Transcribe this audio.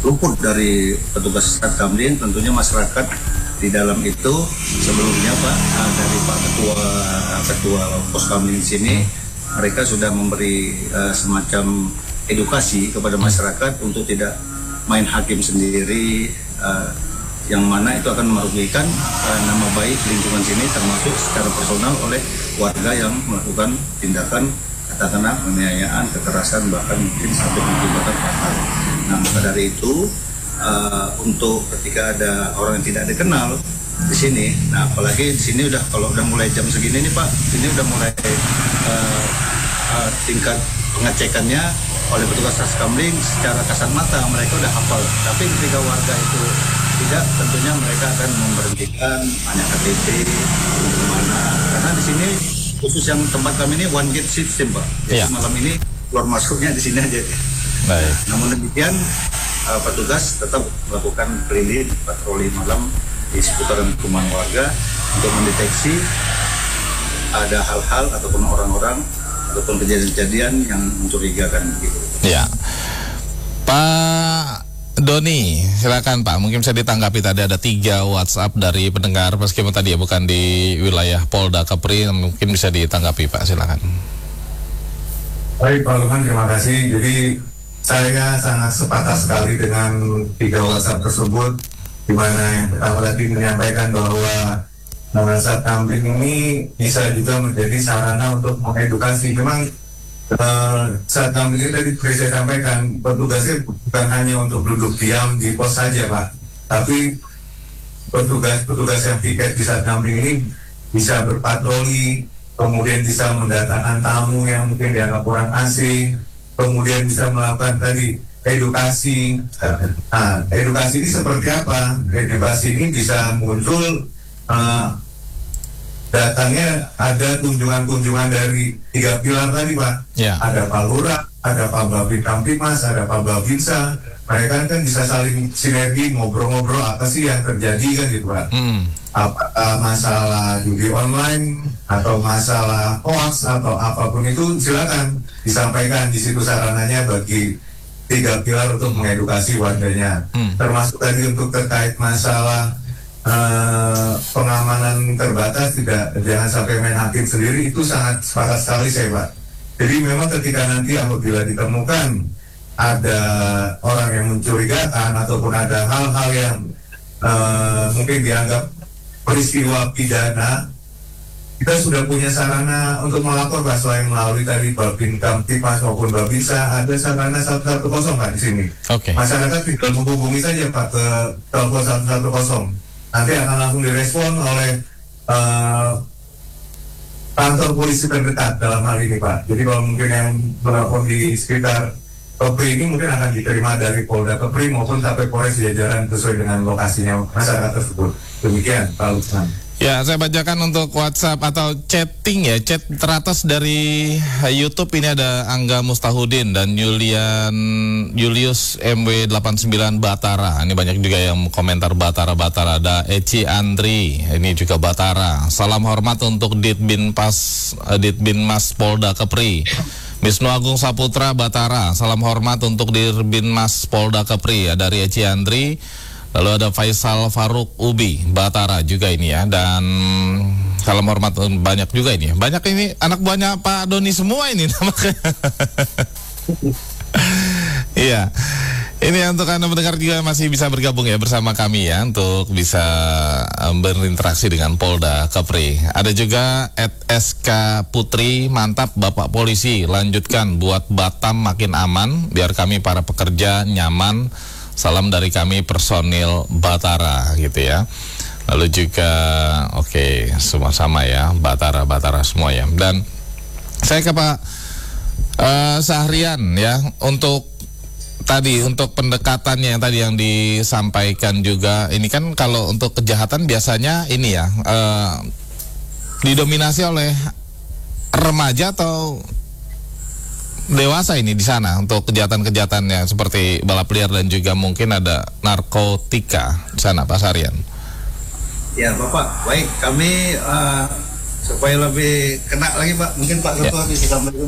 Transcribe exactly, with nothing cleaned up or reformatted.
luput dari petugas Satkamling. Tentunya masyarakat di dalam itu sebelumnya Pak, uh, dari Pak Ketua Ketua Poskamling di sini, mereka sudah memberi uh, semacam edukasi kepada masyarakat untuk tidak main hakim sendiri, uh, yang mana itu akan merugikan uh, nama baik lingkungan sini, termasuk secara personal oleh warga yang melakukan tindakan katakanlah penganiayaan, kekerasan, bahkan mungkin sampai mengakibatkan fatal. Nah, maka dari itu uh, untuk ketika ada orang yang tidak dikenal di sini, nah apalagi di sini udah kalau udah mulai jam segini nih Pak, ini udah mulai uh, uh, tingkat pengecekannya oleh petugas Satkamling secara kasat mata, mereka udah hafal. Tapi ketika warga itu tidak, tentunya mereka akan memberhentikan, hanya K T P, kemana. Karena di sini khusus yang tempat kami ini one gate system Pak. Jadi ya. Malam ini keluar masuknya di sini aja. Baik. Namun demikian uh, petugas tetap melakukan keliling patroli malam di seputaran perumahan warga untuk mendeteksi ada hal-hal ataupun orang-orang ataupun kejadian-kejadian yang mencurigakan gitu. Ya, Pak Doni, silakan Pak. Mungkin bisa ditanggapi, tadi ada tiga WhatsApp dari pendengar, meskipun tadi ya bukan di wilayah Polda Kepri, mungkin bisa ditanggapi Pak, silakan. Baik Pak Lukman, terima kasih. Jadi saya sangat sepakat sekali dengan tiga WhatsApp tersebut, di mana yang pertama tadi menyampaikan bahwa nama Satkamling ini bisa juga menjadi sarana untuk mengedukasi. Memang uh, Satkamling ini tadi saya sampaikan, petugasnya bukan hanya untuk duduk diam di pos saja Pak, tapi petugas-petugas yang piket di Satkamling ini bisa berpatroli, kemudian bisa mendatangkan tamu yang mungkin dianggap kurang asing, kemudian bisa melakukan tadi edukasi. Nah, edukasi ini seperti apa? Edukasi ini bisa muncul uh, datangnya ada kunjungan-kunjungan dari tiga pilar tadi Pak. Ya. Ada Pak Lurah, ada Pak Babin Kamtimas, ada Pak Babinsa. Mereka kan bisa saling sinergi, ngobrol-ngobrol apa sih yang terjadi kan gitu Pak. Hmm. Apakah masalah judi online atau masalah hoax atau apapun itu, silakan disampaikan di situ sarananya bagi tiga pilar untuk mengedukasi warganya. Hmm. Termasuk tadi untuk terkait masalah Uh, pengamanan terbatas, tidak, jangan sampai main hakim sendiri, itu sangat sepakat sekali saya Pak. Jadi memang ketika nanti apabila ditemukan ada orang yang mencurigakan ataupun ada hal-hal yang uh, mungkin dianggap peristiwa pidana, kita sudah punya sarana untuk melapor Pak, selain melalui tadi Babin Kamtimas maupun Babinsa, ada sarana satu satu nol Pak di sini. Okay. Masyarakat tinggal menghubungi saja Pak ke telepon satu satu nol. Nanti akan langsung direspon oleh uh, kantor polisi terdekat dalam hal ini Pak. Jadi kalau mungkin yang melapor di sekitar Kepri ini mungkin akan diterima dari Polda Kepri maupun sampai Polres jajaran sesuai dengan lokasinya masyarakat tersebut. Demikian Pak Lukman. Ya, saya bacakan untuk WhatsApp atau chatting ya, chat teratas dari YouTube. Ini ada Angga Mustahudin dan Julian Julius M W delapan sembilan Batara. Ini banyak juga yang komentar Batara-Batara. Ada Eci Andri, ini juga Batara. Salam hormat untuk Ditbinpas Ditbinmas Polda Kepri. Wisnu Agung Saputra Batara. Salam hormat untuk Dirbinmas Polda Kepri ya, dari Eci Andri. Lalu ada Faisal Faruk Ubi Batara juga ini ya, dan salam hormat banyak juga ini. Banyak ini anak buahnya Pak Doni semua ini namanya. Iya. Ini untuk Anda mendengar juga masih bisa bergabung ya bersama kami ya, untuk bisa um, berinteraksi dengan Polda Kepri. Ada juga at S K Putri, mantap Bapak Polisi, lanjutkan buat Batam makin aman, biar kami para pekerja nyaman. Salam dari kami personil Batara gitu ya. Lalu juga oke okay, semua sama ya, Batara-Batara semua ya. Dan saya ke Pak uh, Sahrian ya, untuk tadi untuk pendekatannya yang tadi yang disampaikan juga. Ini kan kalau untuk kejahatan biasanya ini ya uh, didominasi oleh remaja atau dewasa ini di sana untuk kejahatan-kejahatan yang seperti balap liar dan juga mungkin ada narkotika di sana Pak Sahrian. Ya Bapak, baik, kami uh, supaya lebih kena lagi Pak, mungkin Pak Ketua ya. Bisa